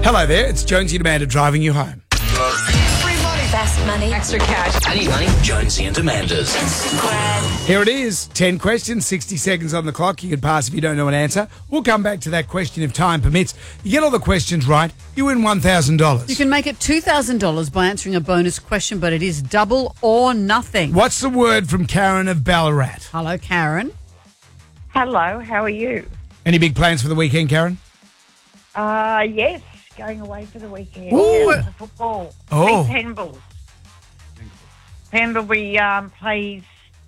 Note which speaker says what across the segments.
Speaker 1: Hello there, it's Jonesy and Amanda driving you home.
Speaker 2: Fast money.
Speaker 3: Extra cash.
Speaker 4: I need money. Jonesy and Amanda's.
Speaker 1: Here it is, 10 questions, 60 seconds on the clock. You can pass if you don't know an answer. We'll come back to that question if time permits. You get all the questions right, you win $1,000.
Speaker 5: You can make it $2,000 by answering a bonus question, but it is double or nothing.
Speaker 1: What's the word from Karen of Ballarat?
Speaker 5: Hello, Karen.
Speaker 6: Hello, how are you?
Speaker 1: Any big plans for the weekend, Karen?
Speaker 6: Yes, going away for the weekend.
Speaker 1: Ooh.
Speaker 6: Yeah, for football.
Speaker 1: Oh.
Speaker 6: Big Penballs. Pendlebury plays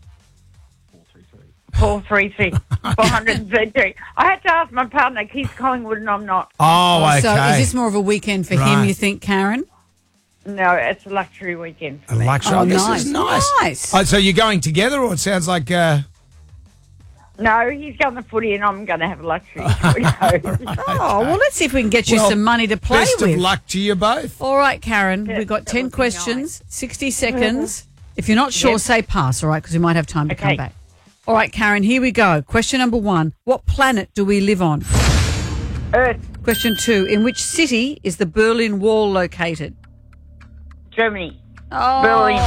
Speaker 6: 433. 433. I had to ask my partner, he's Collingwood and I'm not.
Speaker 1: Oh, okay.
Speaker 5: So is this more of a weekend for him, you think, Karen?
Speaker 6: No, it's a luxury weekend for
Speaker 1: A
Speaker 6: me.
Speaker 1: luxury.
Speaker 5: Oh,
Speaker 1: this
Speaker 5: nice.
Speaker 1: is nice.
Speaker 5: Nice.
Speaker 1: Oh, so you're going together, or it sounds like...
Speaker 6: No, he's going to footy and I'm going to have a luxury.
Speaker 5: Oh, well, let's see if we can get you
Speaker 1: Well,
Speaker 5: some money to play
Speaker 1: best
Speaker 5: with.
Speaker 1: of luck to you both.
Speaker 5: All right, Karen,
Speaker 6: Yeah,
Speaker 5: we've got
Speaker 6: that
Speaker 5: 10
Speaker 6: would be
Speaker 5: questions, 60 seconds. If you're not sure,
Speaker 6: Yep.
Speaker 5: say pass, all right, because we might have time to come
Speaker 6: Okay.
Speaker 5: back. All right, Karen, here we go. Question number 1. What planet do we live on?
Speaker 6: Earth,
Speaker 5: Question 2. In which city is the Berlin Wall located?
Speaker 6: Germany.
Speaker 5: Oh,
Speaker 6: Berlin.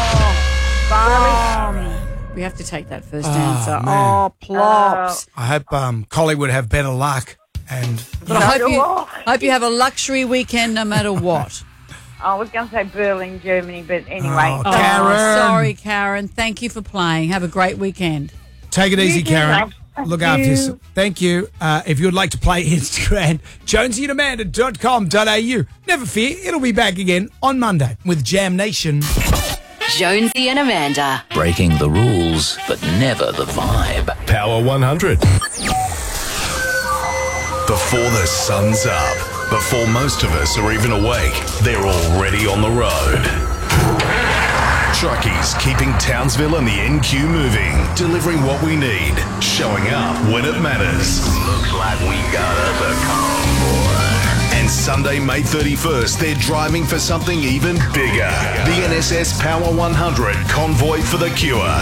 Speaker 5: we have to take that first
Speaker 1: Oh,
Speaker 5: answer.
Speaker 1: man.
Speaker 5: Oh, plops.
Speaker 1: I hope Collie would have better luck. And
Speaker 5: But I hope you have a luxury weekend no matter what.
Speaker 6: I was going to say Berlin, Germany, but anyway.
Speaker 1: Oh, Karen.
Speaker 5: Sorry, Karen. Thank you for playing. Have a great weekend.
Speaker 1: take it easy,
Speaker 6: too,
Speaker 1: Karen.
Speaker 6: mate.
Speaker 1: Look after yourself. Thank you. If you'd like to play Instagram, jonesyandamanda.com.au. Never fear, it'll be back again on Monday with Jam Nation.
Speaker 2: Jonesy and Amanda.
Speaker 4: Breaking the rules, but never the vibe.
Speaker 7: Power 100. Before the sun's up, before most of us are even awake, they're already on the road. Truckies keeping Townsville and the NQ moving, delivering what we need, showing up when it matters.
Speaker 4: Looks like we got us a convoy.
Speaker 7: And Sunday, May 31st, they're driving for something even bigger. The NSS Power 100 Convoy for the Cure.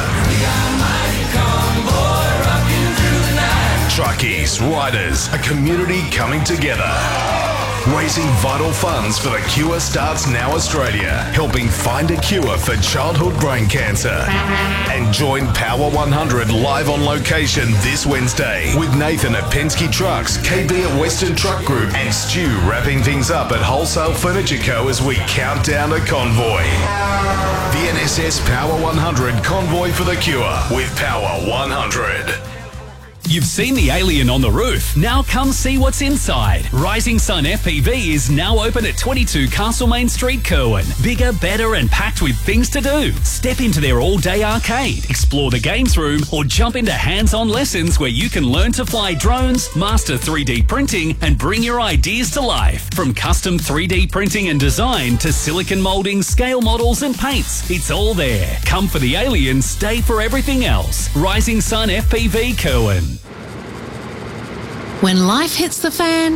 Speaker 7: Truckies, riders, a community coming together. Raising vital funds for the Cure starts now Australia, helping find a cure for childhood brain cancer. And join Power 100 live on location this Wednesday with Nathan at Penske Trucks, KB at Western Truck Group, and Stu wrapping things up at Wholesale Furniture Co. as we count down a convoy. The NSS Power 100 Convoy for the Cure with Power 100.
Speaker 8: You've seen the alien on the roof. Now come see what's inside. Rising Sun FPV is now open at 22 Castlemaine Street, Kerwin. Bigger, better and packed with things to do. Step into their all-day arcade, explore the games room or jump into hands-on lessons where you can learn to fly drones, master 3D printing and bring your ideas to life. From custom 3D printing and design to silicon moulding, scale models and paints. It's all there. Come for the alien, stay for everything else. Rising Sun FPV, Kerwin.
Speaker 9: When life hits the fan,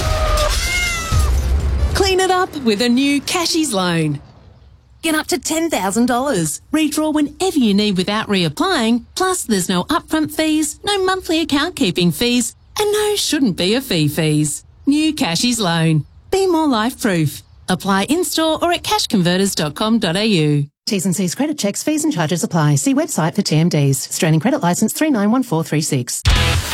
Speaker 9: clean it up with a new Cashies loan. Get up to $10,000. Redraw whenever you need without reapplying. Plus, there's no upfront fees, no monthly account keeping fees, and no shouldn't be a fees. New Cashies loan. Be more life-proof. Apply in-store or at cashconverters.com.au.
Speaker 10: T's and C's credit checks, fees and charges apply. See website for TMDs. Australian Credit Licence 391436.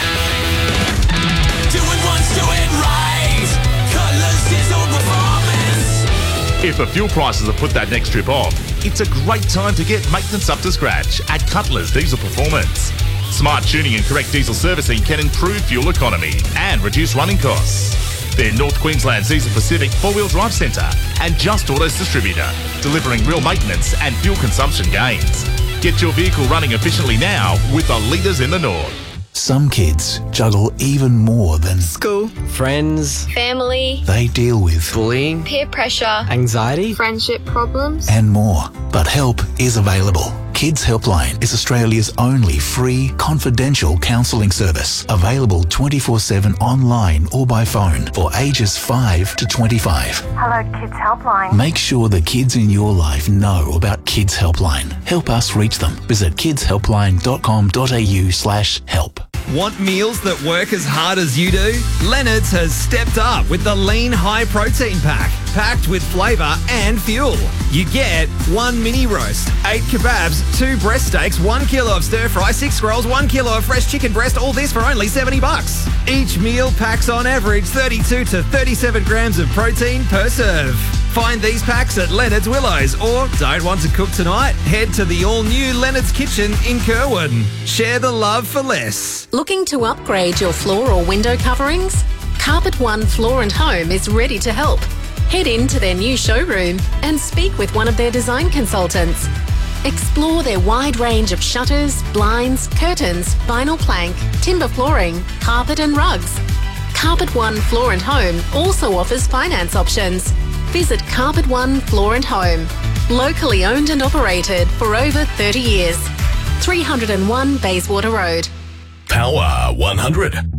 Speaker 11: If the fuel prices have put that next trip off, it's a great time to get maintenance up to scratch at Cutler's Diesel Performance. Smart tuning and correct diesel servicing can improve fuel economy and reduce running costs. They're North Queensland's Diesel Pacific 4-wheel drive centre and Just Autos distributor, delivering real maintenance and fuel consumption gains. Get your vehicle running efficiently now with the leaders in the North.
Speaker 12: Some kids juggle even more than
Speaker 13: school, friends,
Speaker 14: family.
Speaker 12: They deal with
Speaker 13: bullying,
Speaker 14: peer pressure,
Speaker 13: anxiety,
Speaker 14: friendship problems,
Speaker 12: and more. But help is available. Kids Helpline is Australia's only free, confidential counselling service, available 24/7 online or by phone for ages 5 to 25.
Speaker 15: Hello, Kids Helpline.
Speaker 12: Make sure the kids in your life know about Kids Helpline. Help us reach them. Visit kidshelpline.com.au/help.
Speaker 3: Want meals that work as hard as you do? Leonard's has stepped up with the Lean High Protein Pack, packed with flavour and fuel. You get 1 mini roast, 8 kebabs, 2 breast steaks, 1 kilo of stir fry, 6 rolls, 1 kilo of fresh chicken breast, all this for only $70. Each meal packs on average 32 to 37 grams of protein per serve. Find these packs at Leonard's Willows, or don't want to cook tonight? Head to the all-new Leonard's Kitchen in Kerwin. Share the love for less.
Speaker 9: Looking to upgrade your floor or window coverings? Carpet One Floor and Home is ready to help. Head into their new showroom and speak with one of their design consultants. Explore their wide range of shutters, blinds, curtains, vinyl plank, timber flooring, carpet and rugs. Carpet One Floor and Home also offers finance options. Visit Carpet One Floor and Home. Locally owned and operated for over 30 years. 301 Bayswater Road.
Speaker 7: Power 100.